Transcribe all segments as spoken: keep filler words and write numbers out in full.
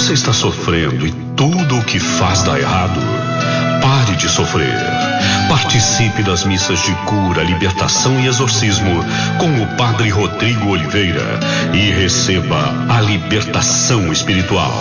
você está sofrendo e tudo o que faz dá errado, pare de sofrer. Participe das missas de cura, libertação e exorcismo com o Padre Rodrigo Oliveira e receba a libertação espiritual.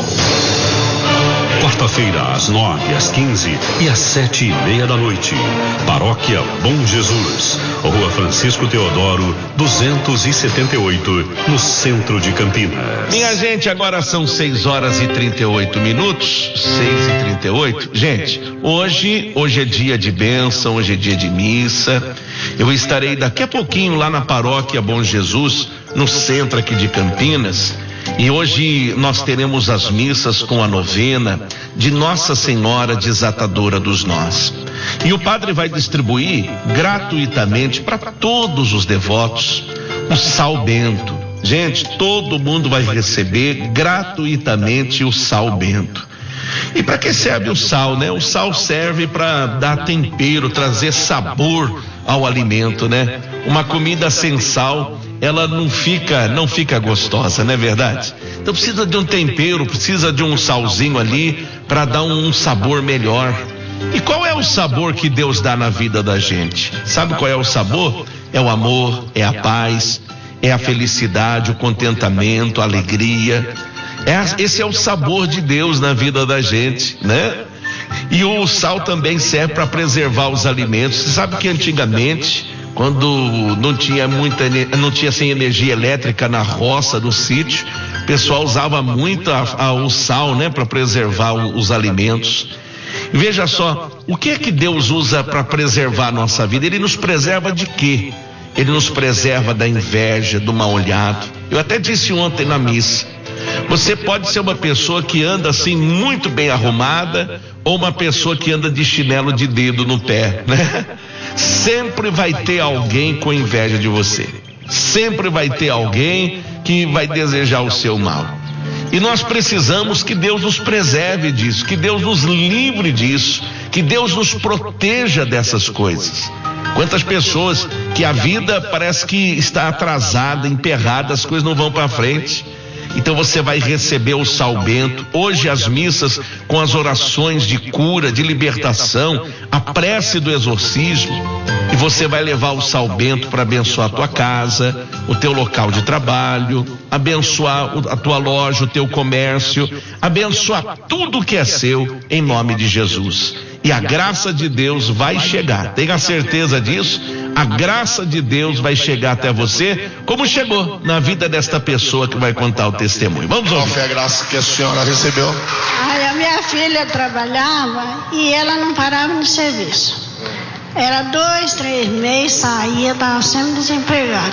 Quarta-feira, às nove, às quinze e às sete e meia da noite. Paróquia Bom Jesus, Rua Francisco Teodoro, duzentos e setenta e oito, no centro de Campinas. Minha gente, agora são seis horas e trinta e oito minutos. seis e trinta e oito. Gente, hoje, hoje é dia de bênção, hoje é dia de missa. Eu estarei daqui a pouquinho lá na Paróquia Bom Jesus, no centro aqui de Campinas. E hoje nós teremos as missas com a novena de Nossa Senhora Desatadora dos Nós. E o padre vai distribuir gratuitamente para todos os devotos o sal bento. Gente, todo mundo vai receber gratuitamente o sal bento. E para que serve o sal, né? O sal serve para dar tempero, trazer sabor ao alimento, né? Uma comida sem sal, ela não fica, não fica gostosa, não é verdade? Então precisa de um tempero, precisa de um salzinho ali para dar um sabor melhor. E qual é o sabor que Deus dá na vida da gente? Sabe qual é o sabor? É o amor, é a paz, é a felicidade, o contentamento, a alegria. É, esse é o sabor de Deus na vida da gente, né? E o sal também serve para preservar os alimentos. Você sabe que antigamente, quando não tinha muita, não tinha sem energia elétrica na roça, no sítio, o pessoal usava muito a, a, o sal, né, para preservar o, os alimentos. Veja só, o que é que Deus usa para preservar a nossa vida? Ele nos preserva de quê? Ele nos preserva da inveja, do mal olhado. Eu até disse ontem na missa, você pode ser uma pessoa que anda assim muito bem arrumada ou uma pessoa que anda de chinelo de dedo no pé, né? Sempre vai ter alguém com inveja de você. Sempre vai ter alguém que vai desejar o seu mal. E nós precisamos que Deus nos preserve disso, que Deus nos livre disso, que Deus nos proteja dessas coisas. Quantas pessoas que a vida parece que está atrasada, emperrada, as coisas não vão para frente. Então você vai receber o sal bento. Hoje as missas com as orações de cura, de libertação, a prece do exorcismo. E você vai levar o sal bento para abençoar a tua casa, o teu local de trabalho, abençoar a tua loja, o teu comércio, abençoar tudo que é seu em nome de Jesus. E a graça de Deus vai chegar. Tenha certeza disso. A graça de Deus vai chegar até você, como chegou na vida desta pessoa que vai contar o testemunho. Vamos ouvir. Qual foi a graça que a senhora recebeu? Ai, a minha filha trabalhava e ela não parava no serviço. Era dois, três meses, saía, estava sempre desempregada.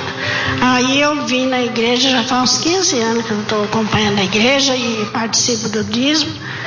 Aí eu vim na igreja, já faz uns quinze anos que eu estou acompanhando a igreja e participo do dízimo.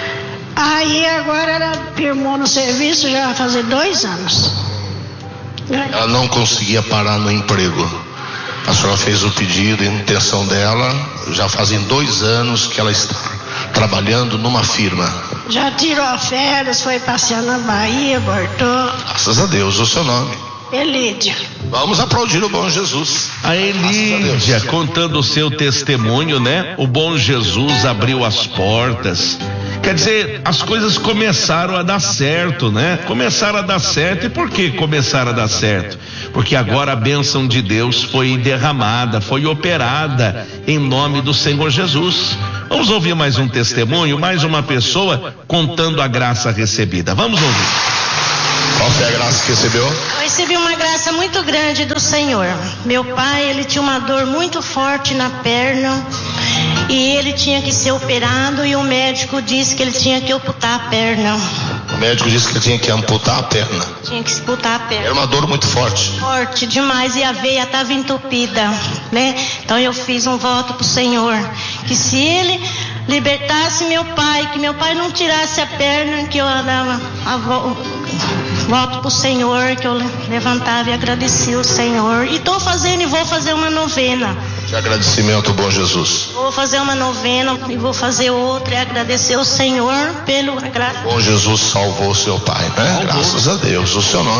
Aí agora ela firmou no serviço, já vai fazer dois anos. Ela não conseguia parar no emprego. A senhora fez o pedido, a intenção dela, já fazem dois anos que ela está trabalhando numa firma. Já tirou férias, foi passear na Bahia, voltou. Graças a Deus, o seu nome? Elídia. Vamos aplaudir o bom Jesus. A Elídia, contando o seu testemunho, né? O bom Jesus abriu as portas. Quer dizer, as coisas começaram a dar certo, né? Começaram a dar certo. E por que começaram a dar certo? Porque agora a bênção de Deus foi derramada, foi operada em nome do Senhor Jesus. Vamos ouvir mais um testemunho, mais uma pessoa contando a graça recebida. Vamos ouvir. Qual foi a graça que recebeu? Eu recebi uma graça muito grande do Senhor. Meu pai, ele tinha uma dor muito forte na perna e ele tinha que ser operado e o médico disse que ele tinha que amputar a perna. O médico disse que ele tinha que amputar a perna. Tinha que amputar a perna. Era uma dor muito forte. Forte demais e a veia estava entupida, né? Então eu fiz um voto pro Senhor que se ele libertasse meu pai, que meu pai não tirasse a perna, que eu dava a vo... voto pro Senhor, que eu levantava e agradecia o Senhor. E tô fazendo e vou fazer uma novena. De agradecimento, bom Jesus. Vou fazer uma novena e vou fazer outra e agradecer o Senhor pelo graça. Bom Jesus salvou seu pai, né? Graças a Deus. O seu nome?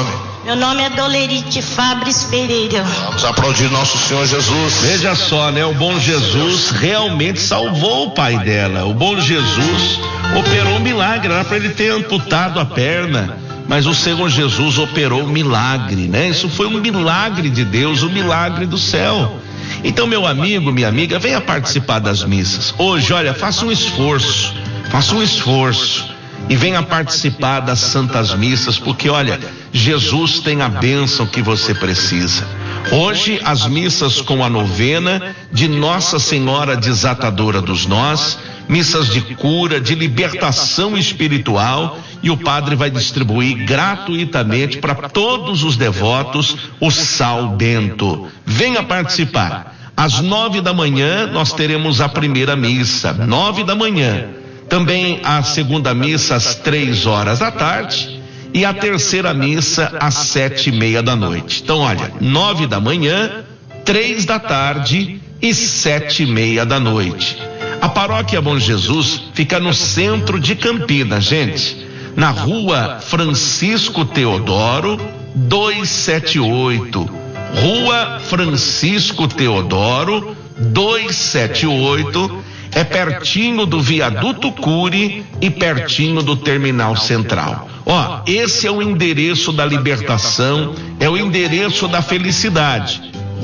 Meu nome é Dolerite Fabris Pereira. Vamos aplaudir nosso Senhor Jesus. Veja só, né? O bom Jesus realmente salvou o pai dela. O bom Jesus operou um milagre, era para ele ter amputado a perna, mas o Senhor Jesus operou um milagre, né? Isso foi um milagre de Deus, um milagre do céu. Então, meu amigo, minha amiga, venha participar das missas. Hoje, olha, faça um esforço, faça um esforço e venha participar das santas missas, porque olha, Jesus tem a bênção que você precisa. Hoje as missas com a novena de Nossa Senhora Desatadora dos Nós, missas de cura, de libertação espiritual, e o padre vai distribuir gratuitamente para todos os devotos o sal bento. Venha participar. Às nove da manhã nós teremos a primeira missa, nove da manhã. Também a segunda missa às três horas da tarde e a terceira missa às sete e meia da noite. Então, olha, nove da manhã, três da tarde e sete e meia da noite. A paróquia Bom Jesus fica no centro de Campinas, gente, na rua Francisco Teodoro, duzentos e setenta e oito. Rua Francisco Teodoro, duzentos e setenta e oito. É pertinho do viaduto Cury e pertinho do terminal central. Ó, esse é o endereço da libertação, é o endereço da felicidade.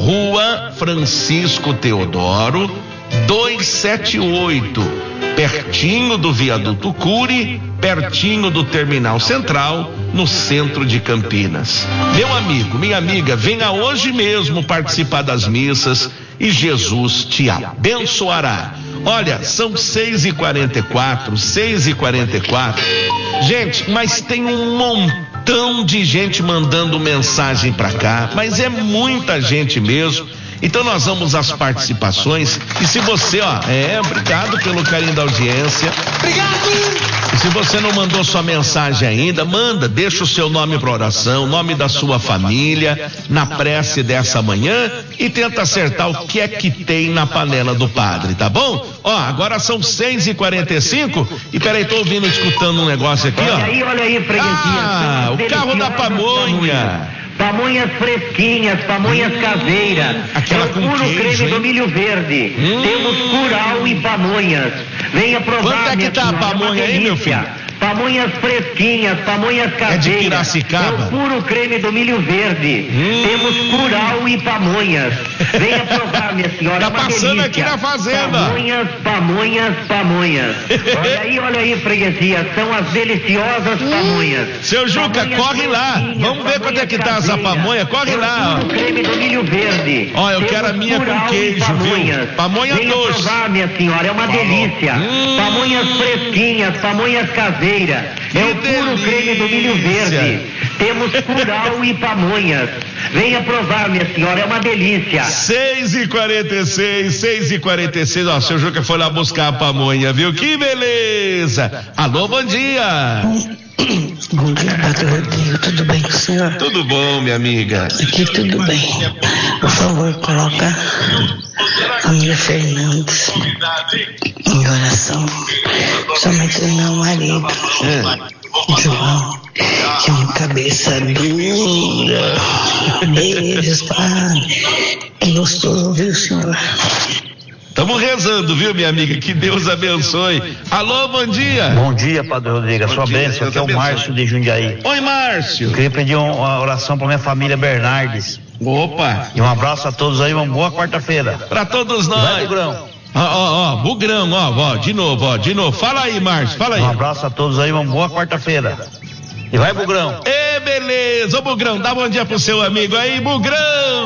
Rua Francisco Teodoro, duzentos e setenta e oito, pertinho do viaduto Cury, pertinho do terminal central, no centro de Campinas. Meu amigo, minha amiga, venha hoje mesmo participar das missas e Jesus te abençoará. Olha, são seis e quarenta e quatro, seis e quarenta e quatro. Gente, mas tem um montão de gente mandando mensagem pra cá, mas é muita gente mesmo. Então nós vamos às participações. E se você, ó, é, obrigado pelo carinho da audiência. Obrigado! E se você não mandou sua mensagem ainda, manda, deixa o seu nome para oração, nome da sua família, na prece dessa manhã, e tenta acertar o que é que tem na panela do padre, tá bom? Ó, agora são seis e quarenta e cinco, e peraí, tô ouvindo, escutando um negócio aqui, ó. Olha aí, olha aí, freguesia. Ah, o carro da pamonha. Pamonhas fresquinhas, pamonhas caseiras. Aquela é o com puro queijo, creme hein? do milho verde. Hum. Temos curau e pamonhas. Venha provar. Quanto é que minha tá a senhora, pamonha é uma aí, meu delícia. filho? Pamonhas fresquinhas, pamonhas caseiras. É de Piracicaba? É o puro creme do milho verde. Hum. Temos curau e pamonhas. Venha provar, minha senhora. Tá é uma passando delícia. aqui na fazenda. Pamonhas, pamonhas, pamonhas. Olha aí, olha aí, freguesia. São as deliciosas pamonhas. Seu Juca, Pamonhas corre lá. fresquinhas, Vamos ver quanto é que tá essa caseira. pamonha. Corre lá, ó. O creme do milho verde. Ó, eu Temos quero a minha com curau e queijo, pamonhas. viu? Pamonha Venha doce. provar, minha senhora, é uma delícia. Hum. Pamonhas fresquinhas, pamonhas caseiras. É o puro creme do milho verde. Temos curau e pamonhas. Venha provar, minha senhora, é uma delícia. seis e quarenta e seis, seis e quarenta e seis, ó, seu Juca foi lá buscar a pamonha, viu? Que beleza! Alô, bom dia! Bom dia, Padre Rodrigo, tudo bem com o senhor? Tudo bom, minha amiga? Aqui tudo bem. Por favor, coloca a família Fernandes em oração. Somente o meu marido, João, que é uma cabeça dura. Beijos, Padre. Que gostoso ouvir o senhor. Estamos rezando, viu, minha amiga? Que Deus abençoe. Alô, bom dia. Bom dia, Padre Rodrigo. A sua dia, bênção, Deus aqui é o abençoe. Márcio de Jundiaí. Oi, Márcio. Eu queria pedir uma oração para minha família Bernardes. Opa. E um abraço a todos aí, uma boa quarta-feira. Pra todos Vai, nós. Bugrão. Ó, ó, ó, Bugrão, ó, ó, de novo, ó, de novo. Fala aí, Márcio, fala aí. Um abraço a todos aí, uma boa quarta-feira. E vai, Bugrão. Ê, beleza. Ô, Bugrão, dá bom dia pro seu amigo aí, Bugrão.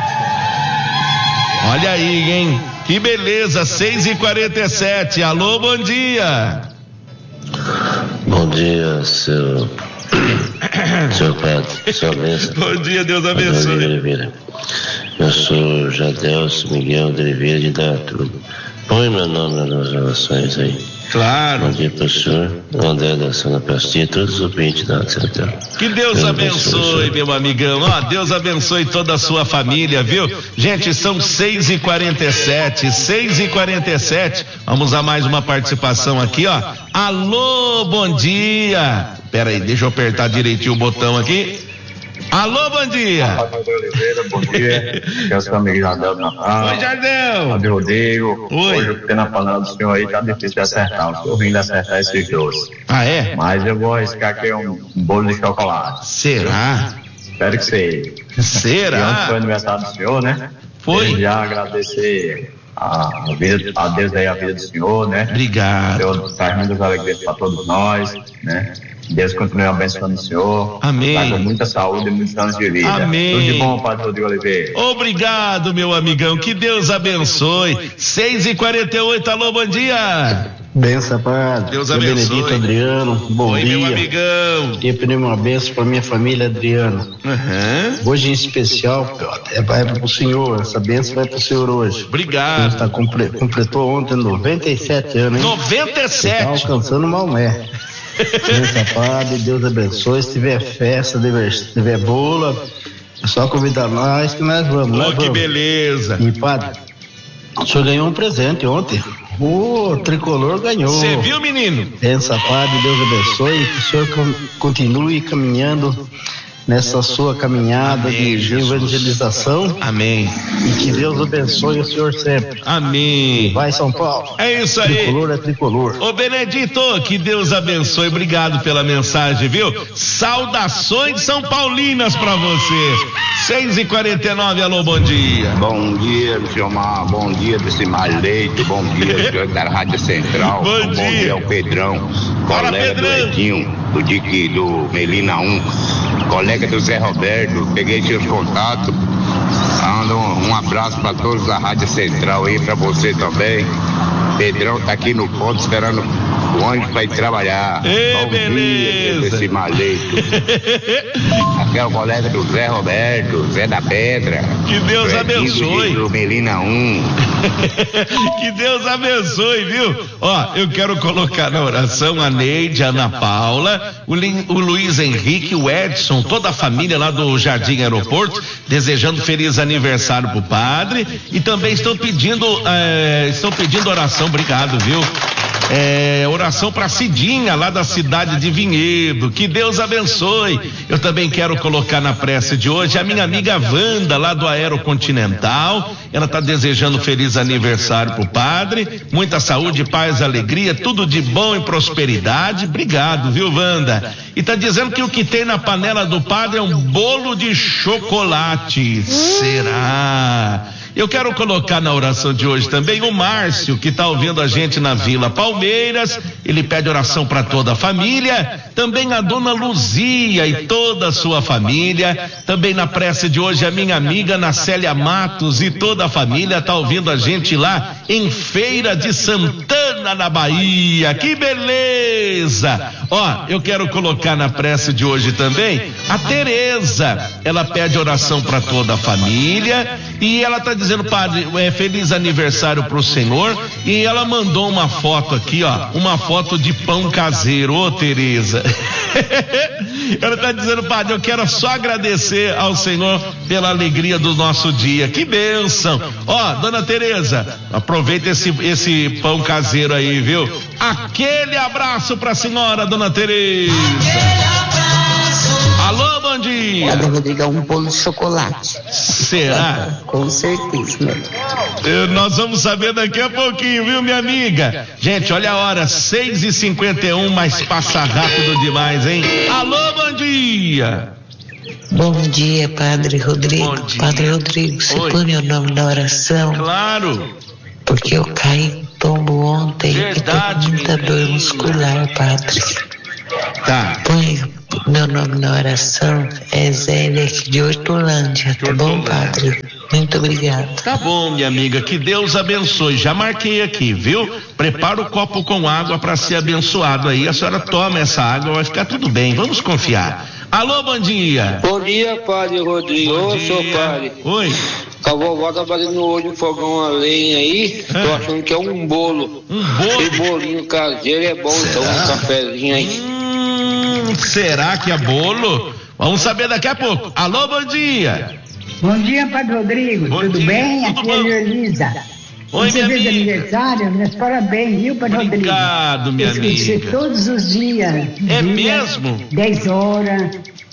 Olha aí, hein? Que beleza, seis e quarenta e sete. Alô, bom dia. Bom dia, seu. Seu Padre, sua bênção. Bom dia, Deus Padre abençoe. Oliveira. Eu sou Jadelso Miguel de Oliveira de Datudo. Põe meu nome nas orações aí. Claro. Bom dia para o senhor, André da Santa Pastinha, todos os ouvintes da Central. Que Deus abençoe, meu amigão. Ó, Deus abençoe toda a sua família, viu? Gente, são seis e quarenta e sete, seis e quarenta e sete. Vamos a mais uma participação aqui, ó. Alô, bom dia. Pera aí, deixa eu apertar direitinho o botão aqui. Alô, bom dia. Padre Oliveira, bom dia. Que é o seu amigo Jardel na praia. Oi, Jardel. Padre Rodrigo. Oi. Hoje o que tem na panela do senhor aí tá difícil de acertar. Eu tô vindo acertar esses doces. Ah, é? Mas eu vou arriscar aqui um, um bolo de chocolate. Será? Espero que seja. Será? E ontem foi aniversário do senhor, né? Foi. Desde já agradecer a, a, vida, a Deus aí, a vida do senhor, né? Obrigado. O senhor traz muitas alegrias para todos nós, né? Deus continue abençoando o senhor. Amém. Traga muita saúde e muitos anos de vida. Amém. Tudo de bom, Padre Rodrigo Oliveira. Obrigado, meu amigão. Que Deus abençoe. seis e quarenta e oito, alô, bom dia. Benção, Padre. Deus Meu abençoe. Benedito Adriano, bom Oi, dia. meu amigão. Queria pedir uma benção para minha família, Adriano. Uhum. Hoje em especial, é para o senhor, essa benção vai para o senhor hoje. Obrigado. Ele tá, comple, completou ontem noventa e sete anos, hein? noventa e sete. Está alcançando Maomé. Benção, Padre, Deus abençoe. Se tiver festa, se tiver bolo, é só convidar nós que nós vamos. Oh, nós que vamos. beleza. E, Padre, o senhor ganhou um presente ontem. O tricolor ganhou. Você viu, menino? Benção, Padre, Deus abençoe. Que o senhor com, continue caminhando nessa sua caminhada. Amém, de, de evangelização. Amém. E que Deus abençoe o senhor sempre. Amém. Vai, São Paulo. É isso aí. Tricolor é tricolor. Ô Benedito, que Deus abençoe. Obrigado pela mensagem, viu? Saudações São Paulinas pra você. seis e quarenta e nove, alô, bom dia. Bom dia, Gilmar. Bom dia, desse Leite. Bom dia, da Rádio Central. Bom, bom dia. dia ao Pedrão. Bora, colega Pedrão. do Edinho, do Dique, do Melina um. Colega do Zé Roberto. Peguei seus contatos. Mando um, um abraço para todos da Rádio Central aí, para você também. Pedrão tá aqui no ponto esperando o ônibus para ir trabalhar. Ei, Bom beleza. dia, desse Maleito. Aqui é o colega do Zé Roberto, Zé da Pedra. Que Deus Fredinho abençoe. Do Melina um. Que Deus abençoe, viu? Ó, eu quero colocar na oração a Neide, a Ana Paula, o, Lin, o Luiz Henrique, o Edson, toda a família lá do Jardim Aeroporto, desejando feliz aniversário pro padre, e também estão pedindo, é, estão pedindo oração, obrigado, viu? É, oração para Cidinha, lá da cidade de Vinhedo. Que Deus abençoe. Eu também quero colocar na prece de hoje a minha amiga Wanda, lá do Aerocontinental. Ela está desejando feliz aniversário pro padre. Muita saúde, paz, alegria, tudo de bom e prosperidade. Obrigado, viu, Wanda? E tá dizendo que o que tem na panela do padre é um bolo de chocolate. Será? Eu quero colocar na oração de hoje também o Márcio, que está ouvindo a gente na Vila Palmeiras. Ele pede oração para toda a família. Também a dona Luzia e toda a sua família. Também na prece de hoje a minha amiga Nacélia Matos e toda a família está ouvindo a gente lá em Feira de Santana, na Bahia. Que beleza! Ó, eu quero colocar na prece de hoje também a Tereza. Ela pede oração para toda a família e ela está dizendo, padre, é, feliz aniversário pro senhor, e ela mandou uma foto aqui, ó, uma foto de pão caseiro. Ô, Tereza. Ela tá dizendo, padre, eu quero só agradecer ao senhor pela alegria do nosso dia. Que bênção. Ó, dona Tereza, aproveita esse, esse pão caseiro aí, viu? Aquele abraço pra senhora, dona Tereza. Alô, bom dia. Padre Rodrigo, um bolo de chocolate. Será? Com certeza, né? Eu, nós vamos saber daqui a pouquinho, viu, minha amiga? Gente, olha a hora, seis e cinquenta e um, mas passa rápido demais, hein? Alô, bom dia. Bom dia, Padre Rodrigo. Dia. Padre Rodrigo, você Oi. põe meu nome na oração? Claro. Porque eu caí em tombo ontem. Verdade, e tô com muita dor muscular, Padre. Tá. Põe meu nome na oração, é Zélia aqui de Hortolândia, tá bom, padre? Muito obrigado. Tá bom, minha amiga, que Deus abençoe. Já marquei aqui, viu? Prepara o copo com água para ser abençoado aí. A senhora toma essa água, vai ficar tudo bem. Vamos confiar. Alô, bom dia. Bom dia, padre Rodrigo. Ô, seu padre. Oi. A vovó tá fazendo hoje um fogão a lenha aí. É. Tô achando que é um bolo. Um bolo? Esse bolinho caseiro é bom, será? Então um cafezinho aí. Hum, será que é bolo? Vamos saber daqui a pouco. Alô, bom dia. Bom dia, padre Rodrigo. Bom Tudo dia. bem? Tudo Aqui bom? É Elisa. Oi, Você minha fez amiga. aniversário, meus parabéns, viu, padre Obrigado, Rodrigo? Obrigado, minha Esqueci amiga. todos os dias. É dia, mesmo? dez horas.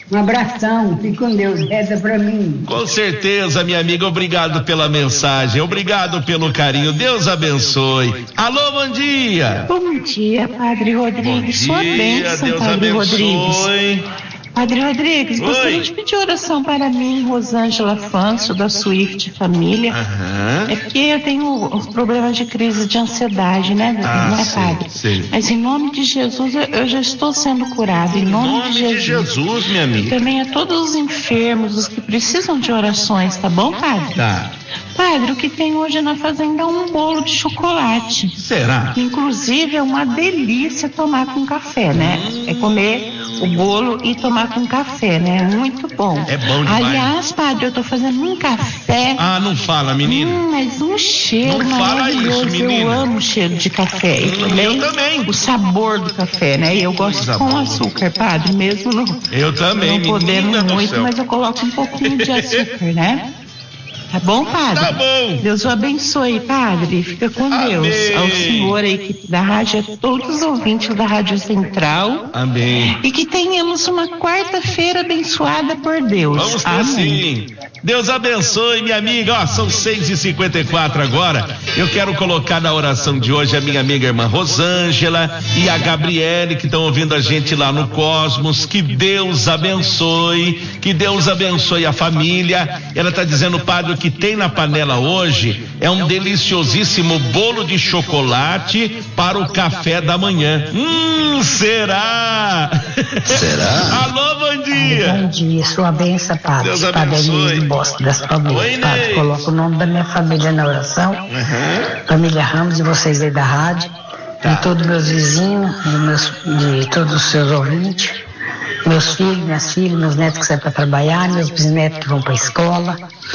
Um abração, fique com Deus, reza pra mim. Com certeza, minha amiga, obrigado pela mensagem, obrigado pelo carinho, Deus abençoe. Alô, bom dia. Bom dia, Padre Rodrigues, bom sua dia, bênção, Deus Padre abençoe. Rodrigues. Padre Rodrigues, Oi. gostaria de pedir oração para mim, Rosângela Fancio, da Swift Família. Aham. É porque eu tenho uns problemas de crise de ansiedade, né, Ah, né sim, Padre? sim. Mas em nome de Jesus, eu, eu já estou sendo curado, em nome, Em nome de Jesus. de Jesus, minha amiga. E também a todos os enfermos, os que precisam de orações, tá bom, Padre? Tá. Padre, o que tem hoje na fazenda é um bolo de chocolate. Será? Que, inclusive, é uma delícia tomar com café, né? Hum. É comer o bolo e tomar com café, né? É muito bom. É bom demais. Aliás, Padre, eu tô fazendo um café. Ah, não fala, menina. Hum, mas um cheiro Não fala maravilhoso. isso, menina. Eu amo o cheiro de café. E também, eu também. o sabor do café, né? E eu gosto Coisa com boa. açúcar, Padre, mesmo não, Eu também, não podendo menina do muito, céu. mas eu coloco um pouquinho de açúcar, né? Tá bom, Padre? Tá bom. Deus o abençoe, Padre. Fica com Amém. Deus. Ao senhor, a equipe da rádio, a todos os ouvintes da Rádio Central. Amém. E que tenhamos uma quarta-feira abençoada por Deus. Vamos ter Amém. sim. Deus abençoe, minha amiga. Ó, são seis e cinquenta e quatro agora. Eu quero colocar na oração de hoje a minha amiga irmã Rosângela e a Gabriele, que estão ouvindo a gente lá no Cosmos. Que Deus abençoe, que Deus abençoe a família. Ela está dizendo, Padre, o que tem na panela hoje é um deliciosíssimo bolo de chocolate para o café da manhã. Hum, será? Será? Alô, bom dia. Bom dia, sua bênção, Padre. Deus Padre abençoe. Luiz Bosco das Palmeiras. Oi, Padre, Ney. coloca o nome da minha família na oração. Uhum. Família Ramos e vocês aí da rádio. Tá. De todos meus vizinhos, de, meus, de todos os seus ouvintes. Meus filhos, minhas filhas, meus netos que saem para trabalhar, meus bisnetos que vão para a escola.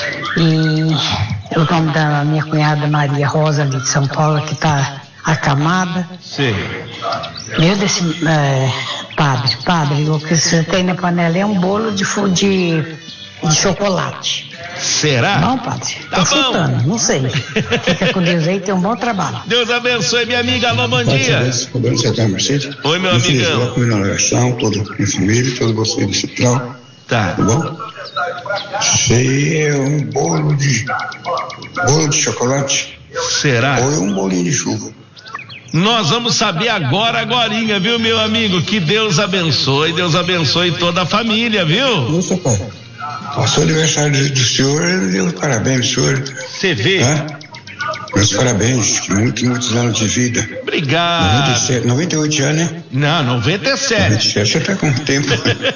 E o nome da minha cunhada Maria Rosa, ali de São Paulo, que está acamada. Sim. Meu desse, é, padre, padre, o que você tem na panela é um bolo de, fu- de, de chocolate. Será? Não, padre? Tá Tô bom. chutando, não sei. Fica com Deus aí, tem um bom trabalho. Deus abençoe, minha amiga. Alô, bom dia. Oi, meu amigão. Coloco minha oração, toda a minha família, todos vocês do Central. Tá. Tá bom? Isso aí é um bolo de. bolo de chocolate. Será? Ou é um bolinho de chuva. Nós vamos saber agora, agorinha, viu, meu amigo? Que Deus abençoe, Deus abençoe toda a família, viu? Isso, pai. Passou o aniversário do, do senhor, eu dei os parabéns, senhor. Você vê? Tá? Meus parabéns, muitos, muitos anos de vida. Obrigado. noventa e sete, noventa e oito anos, né? Não, noventa e sete. noventa e sete já tá com tempo.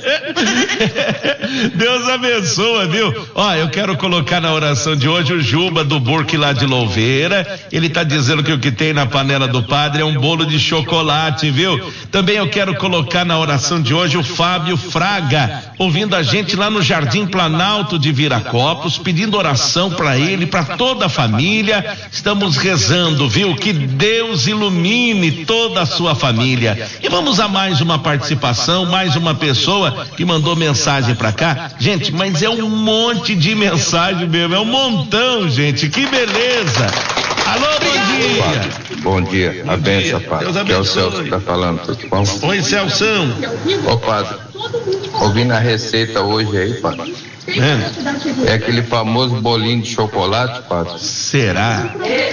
Deus abençoa, viu? Ó, eu quero colocar na oração de hoje o Juba do Burque lá de Louveira. Ele tá dizendo que o que tem na panela do padre é um bolo de chocolate, viu? Também eu quero colocar na oração de hoje o Fábio Fraga, ouvindo a gente lá no Jardim Planalto de Viracopos, pedindo oração para ele, para toda a família. Estamos rezando, viu? Que Deus ilumine toda a sua família. E vamos a mais uma participação, mais uma pessoa que mandou mensagem pra cá. Gente, mas é um monte de mensagem mesmo, é um montão, gente. Que beleza. Alô, bom dia. Bom dia, a benção, padre. Deus Que é o abençoe. Celso que tá falando, tudo bom? Oi, Celção. Ô, padre, ouvindo a receita hoje aí, padre. É. É aquele famoso bolinho de chocolate, padre. Será?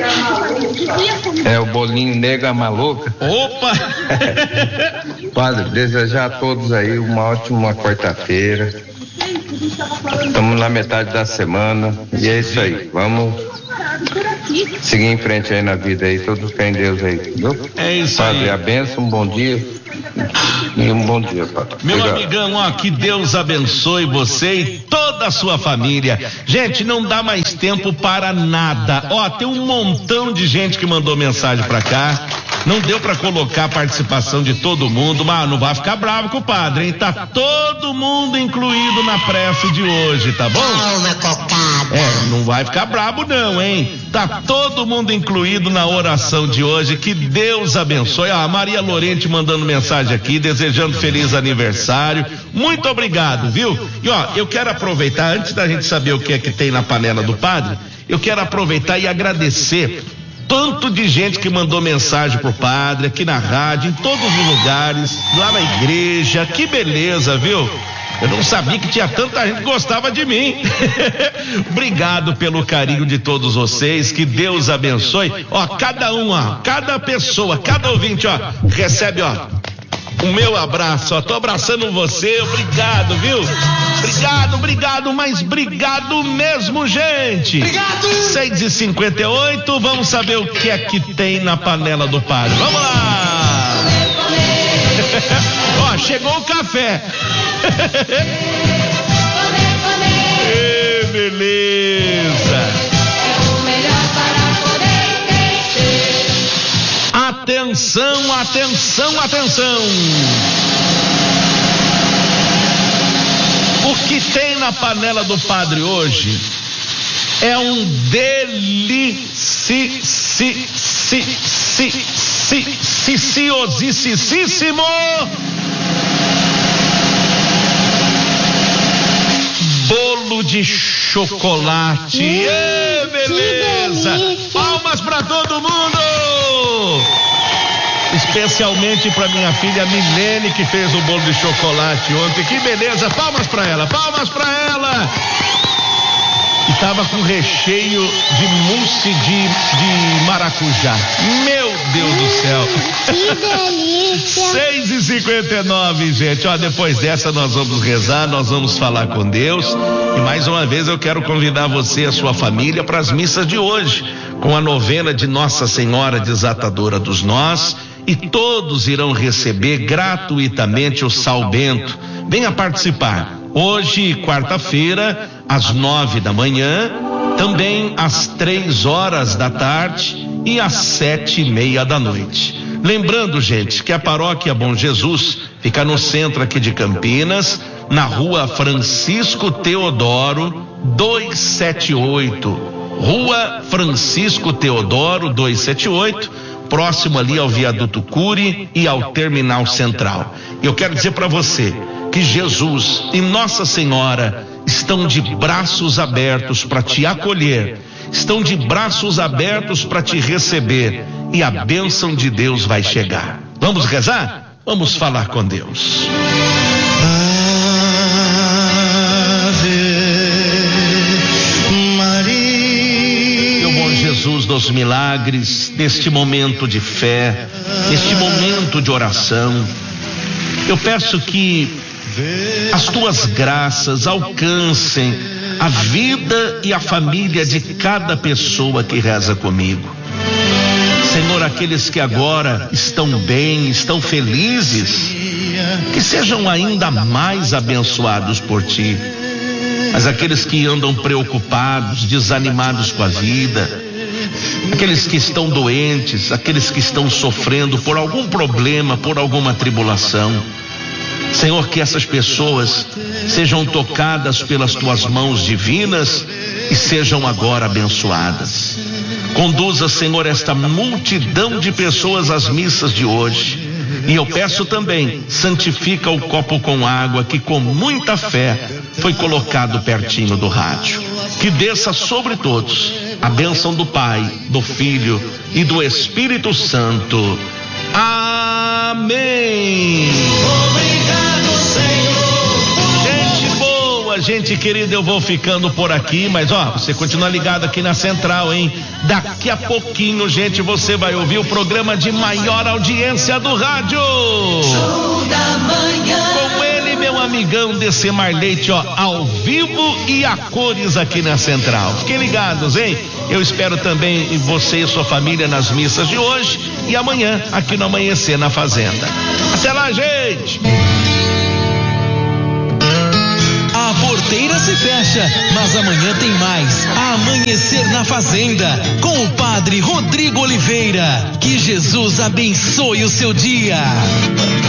É o bolinho nega maluca. Opa! Padre, desejar a todos aí uma ótima quarta-feira. Estamos na metade da semana e é isso aí. Vamos seguir em frente aí na vida aí, todos fé em Deus aí, entendeu? É isso Padre, aí. a bênção, um bom dia. E um bom dia, padre. Meu Obrigado. amigão, ó, que Deus abençoe você e toda a sua família. Gente, não dá mais tempo para nada. Ó, tem um montão de gente que mandou mensagem pra cá. Não deu pra colocar a participação de todo mundo, mas não vai ficar bravo com o padre, hein? Tá todo mundo incluído na prece de hoje, tá bom? Calma, cocada. É, não vai ficar brabo não, hein? Tá todo mundo incluído na oração de hoje. Que Deus abençoe. Ah, a Maria Lorente mandando mensagem aqui, desejando feliz aniversário. Muito obrigado, viu? E ó, eu quero aproveitar, antes da gente saber o que é que tem na panela do padre, eu quero aproveitar e agradecer tanto de gente que mandou mensagem pro padre, aqui na rádio, em todos os lugares, lá na igreja. Que beleza, viu? Eu não sabia que tinha tanta gente que gostava de mim. Obrigado pelo carinho de todos vocês, que Deus abençoe. Ó, cada um, ó, cada pessoa, cada ouvinte, ó, recebe, ó, o meu abraço, ó, tô abraçando você, obrigado, viu? Obrigado, obrigado, mas obrigado mesmo, gente. Obrigado. seis e cinquenta e oito, vamos saber o que é que tem na panela do padre. Vamos lá. Ó, chegou o café. Ê, beleza. Atenção, atenção, atenção. O que tem na panela do padre hoje é um deliciosíssimo bolo de chocolate. Ê, beleza! Palmas pra todo mundo! Especialmente para minha filha Milene, que fez o bolo de chocolate ontem. Que beleza! Palmas para ela, palmas para ela! E tava com recheio de mousse de, de maracujá. Meu Deus do céu! Que delícia! seis e cinquenta e nove, gente. Ó, depois dessa nós vamos rezar, nós vamos falar com Deus. E mais uma vez eu quero convidar você e a sua família para as missas de hoje, com a novena de Nossa Senhora Desatadora dos Nós. E todos irão receber gratuitamente o sal bento. Venha participar. Hoje, quarta-feira, às nove da manhã, também às três horas da tarde e às sete e meia da noite. Lembrando, gente, que a paróquia Bom Jesus fica no centro aqui de Campinas, na rua Francisco Teodoro, duzentos e setenta e oito. Rua Francisco Teodoro, duzentos e setenta e oito. Próximo ali ao viaduto Cury e ao terminal central. Eu quero dizer para você que Jesus e Nossa Senhora estão de braços abertos para te acolher, estão de braços abertos para te receber, e a bênção de Deus vai chegar. Vamos rezar? Vamos falar com Deus. Jesus dos milagres, neste momento de fé, neste momento de oração, eu peço que as tuas graças alcancem a vida e a família de cada pessoa que reza comigo. Senhor, aqueles que agora estão bem, estão felizes, que sejam ainda mais abençoados por ti. Mas aqueles que andam preocupados, desanimados com a vida, aqueles que estão doentes, aqueles que estão sofrendo por algum problema, por alguma tribulação, Senhor, que essas pessoas sejam tocadas pelas tuas mãos divinas e sejam agora abençoadas. Conduza, Senhor, esta multidão de pessoas às missas de hoje. E eu peço também, santifica o copo com água que com muita fé foi colocado pertinho do rádio. Que desça sobre todos a bênção do Pai, do Filho e do Espírito Santo. Amém. Obrigado, Senhor. Gente boa, gente querida, eu vou ficando por aqui, mas ó, você continua ligado aqui na Central, hein? Daqui a pouquinho, gente, você vai ouvir o programa de maior audiência do rádio. Show da manhã. Com ele, meu amigão Decemar Leite, ó, ao vivo e a cores aqui na Central. Fiquem ligados, hein? Eu espero também você e sua família nas missas de hoje e amanhã aqui no Amanhecer na Fazenda. Até lá, gente! A porteira se fecha, mas amanhã tem mais. Amanhecer na Fazenda, com o Padre Rodrigo Oliveira. Que Jesus abençoe o seu dia.